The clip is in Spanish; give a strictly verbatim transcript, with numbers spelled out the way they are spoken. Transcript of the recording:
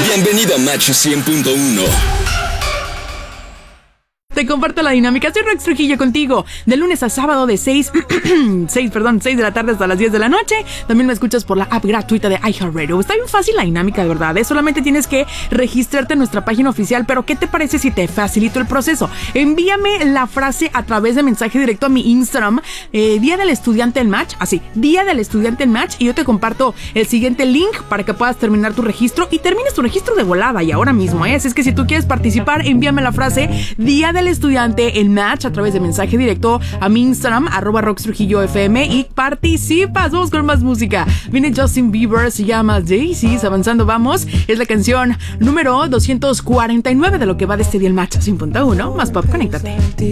Bienvenido a Match cien punto uno. Te comparto la dinámica. Soy Rox Trujillo contigo de lunes a sábado de seis, seis, perdón, seis de la tarde hasta las diez de la noche. También me escuchas por la app gratuita de iHeartRadio. Está bien fácil la dinámica, de verdad, ¿eh? Solamente tienes que registrarte en nuestra página oficial. Pero ¿qué te parece si te facilito el proceso? Envíame la frase a través de mensaje directo a mi Instagram, eh, Día del Estudiante en Match, así, Día del Estudiante en Match, y yo te comparto el siguiente link para que puedas terminar tu registro y termines tu registro de volada y ahora mismo, ¿eh? Así es que si tú quieres participar, envíame la frase Día del Estudiante en Match a través de mensaje directo a mi Instagram, arroba Rox Trujillo F M, y participas. Vamos con más música. Viene Justin Bieber, se llama Daisies. Avanzando vamos. Es la canción número doscientos cuarenta y nueve de lo que va de este día el Match cien punto uno. Más pop, conéctate.